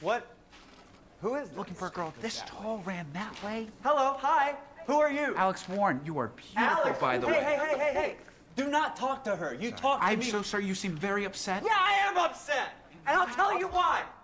What? Who is Looking for a girl this tall ran that way? Hello, hi. Who are you? Alex Warren, you are beautiful, Alex, by the way. Hey. Do not talk to her. You talk to me. I'm so sorry. You seem very upset. Yeah, I am upset. And I'll tell you why.